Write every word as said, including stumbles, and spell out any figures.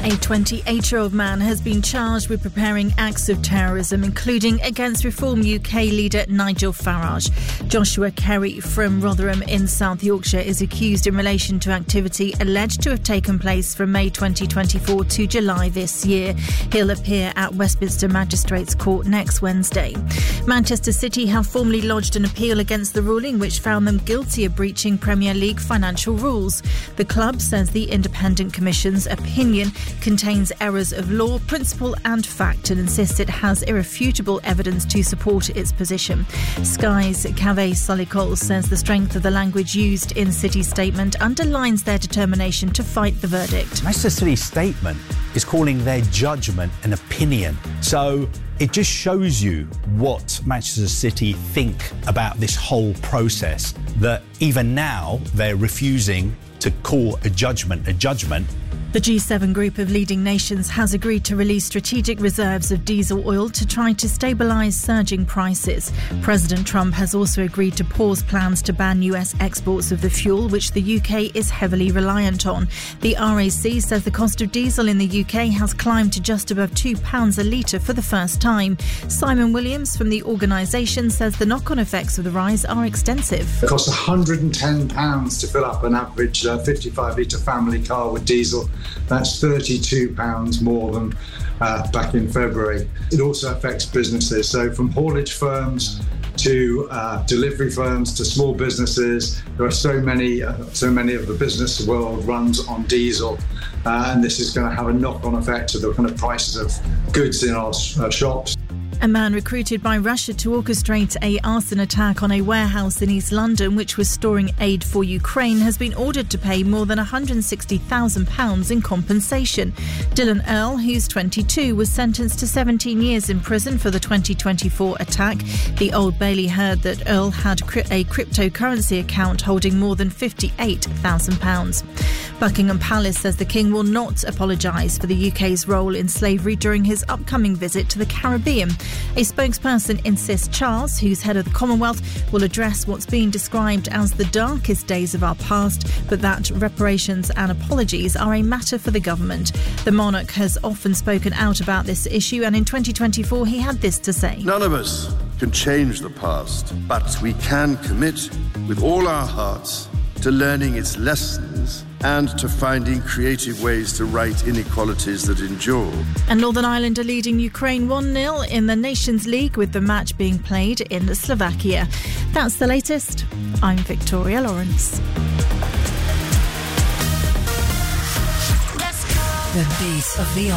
A twenty-eight-year-old man has been charged with preparing acts of terrorism, including against Reform U K leader Nigel Farage. Joshua Kerry from Rotherham in South Yorkshire is accused in relation to activity alleged to have taken place from May twenty twenty-four to July this year. He'll appear at Westminster Magistrates Court next Wednesday. Manchester City have formally lodged an appeal against the ruling which found them guilty of breaching Premier League financial rules. The club says the Independent Commission's opinion contains errors of law, principle and fact and insists it has irrefutable evidence to support its position. Sky's Kaveh Solikol says the strength of the language used in City's statement underlines their determination to fight the verdict. Manchester City's statement is calling their judgment an opinion. So it just shows you what Manchester City think about this whole process, that even now they're refusing to call a judgment a judgment. The G seven group of leading nations has agreed to release strategic reserves of diesel oil to try to stabilise surging prices. President Trump has also agreed to pause plans to ban U S exports of the fuel, which the U K is heavily reliant on. The R A C says the cost of diesel in the U K has climbed to just above two pounds a litre for the first time. Simon Williams from the organisation says the knock-on effects of the rise are extensive. It costs one hundred and ten pounds to fill up an average uh, fifty-five litre family car with diesel. That's thirty-two pounds more than uh, back in February. It also affects businesses. So from haulage firms to uh, delivery firms to small businesses, there are so many, uh, so many of the business world runs on diesel. Uh, and this is going to have a knock-on effect to the kind of prices of goods in our uh, shops. A man recruited by Russia to orchestrate a arson attack on a warehouse in East London, which was storing aid for Ukraine, has been ordered to pay more than one hundred sixty thousand pounds in compensation. Dylan Earl, who's twenty-two, was sentenced to seventeen years in prison for the twenty twenty-four attack. The Old Bailey heard that Earl had a cryptocurrency account holding more than fifty-eight thousand pounds. Buckingham Palace says the King will not apologise for the U K's role in slavery during his upcoming visit to the Caribbean. A spokesperson insists Charles, who's head of the Commonwealth, will address what's being described as the darkest days of our past, but that reparations and apologies are a matter for the government. The monarch has often spoken out about this issue, and in twenty twenty-four he had this to say. None of us can change the past, but we can commit with all our hearts to learning its lessons and to finding creative ways to right inequalities that endure. And Northern Ireland are leading Ukraine one nil in the Nations League, with the match being played in Slovakia. That's the latest. I'm Victoria Lawrence. The beat of the